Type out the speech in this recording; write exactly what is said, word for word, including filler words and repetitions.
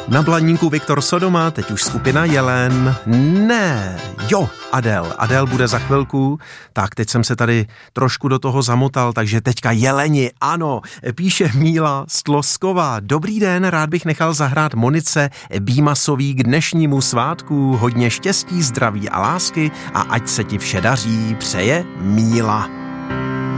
Na Blaníku Viktor Sodoma, teď už skupina Jelen. Ne, jo, Adel. Adel bude za chvilku. Tak, teď jsem se tady trošku do toho zamotal, takže teďka Jeleni, ano, píše Míla Stlosková. Dobrý den, rád bych nechal zahrát Monice Bímasový k dnešnímu svátku. Hodně štěstí, zdraví a lásky a ať se ti vše daří, přeje Míla.